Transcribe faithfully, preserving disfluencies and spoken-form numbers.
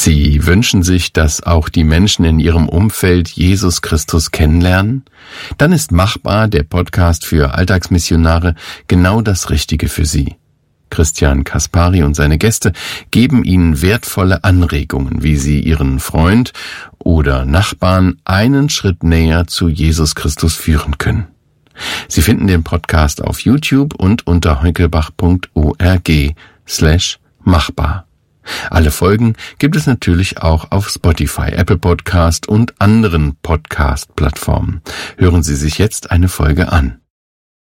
Sie wünschen sich, dass auch die Menschen in Ihrem Umfeld Jesus Christus kennenlernen? Dann ist Machbar, der Podcast für Alltagsmissionare, genau das Richtige für Sie. Christian Kaspari und seine Gäste geben Ihnen wertvolle Anregungen, wie Sie Ihren Freund oder Nachbarn einen Schritt näher zu Jesus Christus führen können. Sie finden den Podcast auf YouTube und unter heukelbach punkt org slash machbar. Alle Folgen gibt es natürlich auch auf Spotify, Apple Podcast und anderen Podcast-Plattformen. Hören Sie sich jetzt eine Folge an.